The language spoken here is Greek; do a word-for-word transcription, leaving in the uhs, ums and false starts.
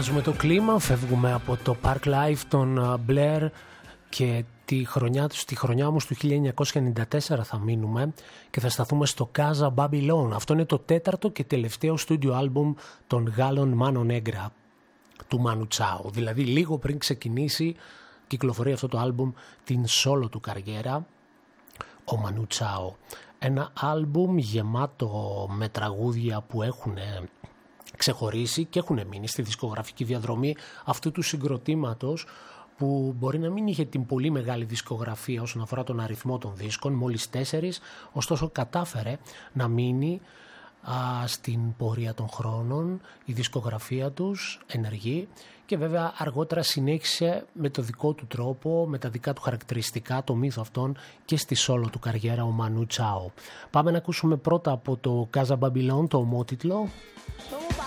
Αλλάζουμε το κλίμα, φεύγουμε από το Park Life των Blair και τη χρονιά τους, τη χρονιά όμως του χίλια εννιακόσια ενενήντα τέσσερα θα μείνουμε και θα σταθούμε στο Casa Babylon. Αυτό είναι το τέταρτο και τελευταίο στούντιο άλμπουμ των Γάλλων Mano Negra, του Manu Chao. Δηλαδή λίγο πριν ξεκινήσει κυκλοφορεί αυτό το άλμπουμ την solo του καριέρα, ο Manu Chao. Ένα άλμπουμ γεμάτο με τραγούδια που έχουν ξεχωρίσει και έχουν μείνει στη δισκογραφική διαδρομή αυτού του συγκροτήματος, που μπορεί να μην είχε την πολύ μεγάλη δισκογραφία όσον αφορά τον αριθμό των δίσκων, μόλις τέσσερις, ωστόσο κατάφερε να μείνει α, στην πορεία των χρόνων η δισκογραφία τους ενεργή και βέβαια αργότερα συνέχισε με το δικό του τρόπο, με τα δικά του χαρακτηριστικά, το μύθο αυτόν και στη solo του καριέρα ο Manu Chao. Πάμε να ακούσουμε πρώτα από το Casa Babylon το ομότιτλο.